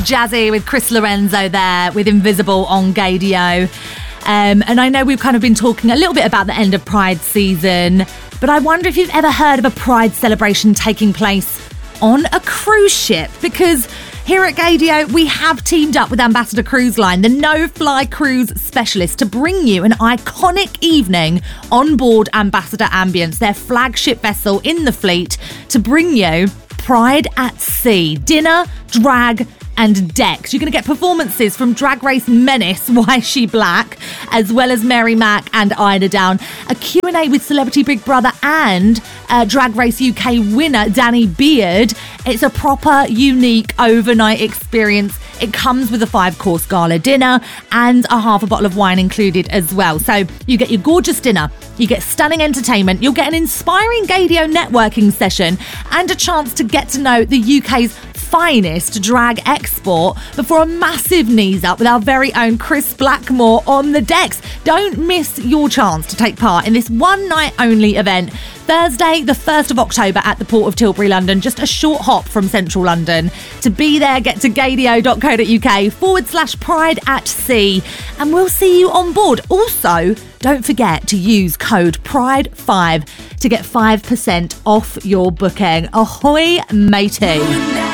Jazzy with Chris Lorenzo there with Invisible on Gaydio. And I know we've kind of been talking a little bit about the end of Pride season, but I wonder if you've ever heard of a Pride celebration taking place on a cruise ship, because here at Gaydio, we have teamed up with Ambassador Cruise Line, the no-fly cruise specialist, to bring you an iconic evening on board Ambassador Ambience, their flagship vessel in the fleet, to bring you Pride at Sea, dinner, drag, and decks. You're going to get performances from Drag Race Menace, Why Is She Black, as well as Mary Mack and Ida Down, a Q&A with Celebrity Big Brother and Drag Race UK winner Danny Beard. It's a proper, unique overnight experience. It comes with a 5-course gala dinner and a half a bottle of wine included as well. So you get your gorgeous dinner, you get stunning entertainment, you'll get an inspiring Gaydio networking session and a chance to get to know the UK's finest drag export before a massive knees up with our very own Chris Blackmore on the decks. Don't miss your chance to take part in this one night only event. Thursday, the 1st of October at the Port of Tilbury, London, just a short hop from central London. To be there, get to gaydio.co.uk/Pride at Sea, and we'll see you on board. Also, don't forget to use code PRIDE5 to get 5% off your booking. Ahoy, matey.